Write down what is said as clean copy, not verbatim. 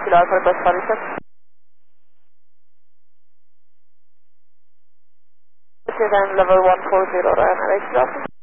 Kilo Alpha request 46. Okay, then level 140 Ryanair 8 Kilo Alpha.